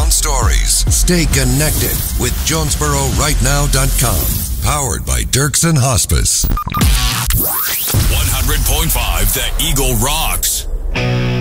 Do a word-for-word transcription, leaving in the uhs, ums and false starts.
hometown stories. Stay connected with Jonesboro Right Now dot com. Powered by Dirksen Hospice. one hundred point five The Eagle rocks.